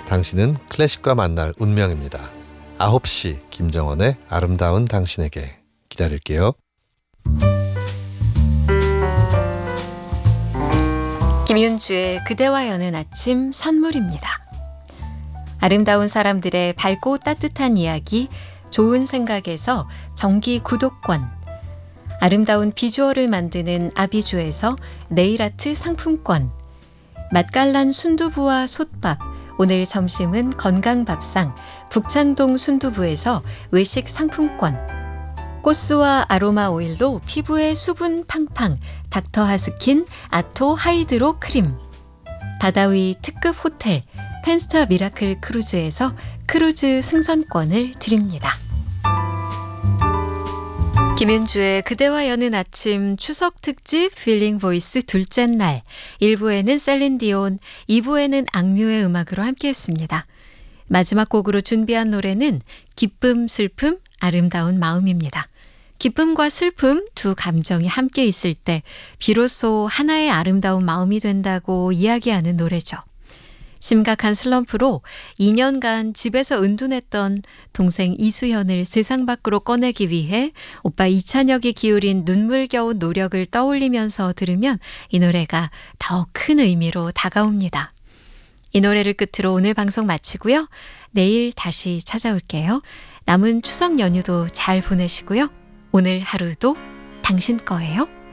당신은 클래식과 만날 운명입니다. 9시 김정원의 아름다운 당신에게 기다릴게요. 김윤주의 그대와 여는 아침 선물입니다. 아름다운 사람들의 밝고 따뜻한 이야기, 좋은 생각에서 정기 구독권, 아름다운 비주얼을 만드는 아비주에서 네일아트 상품권, 맛깔난 순두부와 솥밥, 오늘 점심은 건강밥상 북창동 순두부에서 외식 상품권, 꽃수와 아로마 오일로 피부의 수분 팡팡 닥터하스킨 아토 하이드로 크림, 바다위 특급 호텔 펜스타 미라클 크루즈에서 크루즈 승선권을 드립니다. 김윤주의 그대와 여는 아침 추석 특집 필링 보이스 둘째 날, 1부에는 셀린디온, 2부에는 악뮤의 음악으로 함께했습니다. 마지막 곡으로 준비한 노래는 기쁨, 슬픔, 아름다운 마음입니다. 기쁨과 슬픔 두 감정이 함께 있을 때 비로소 하나의 아름다운 마음이 된다고 이야기하는 노래죠. 심각한 슬럼프로 2년간 집에서 은둔했던 동생 이수현을 세상 밖으로 꺼내기 위해 오빠 이찬혁이 기울인 눈물겨운 노력을 떠올리면서 들으면 이 노래가 더 큰 의미로 다가옵니다. 이 노래를 끝으로 오늘 방송 마치고요. 내일 다시 찾아올게요. 남은 추석 연휴도 잘 보내시고요. 오늘 하루도 당신 거예요.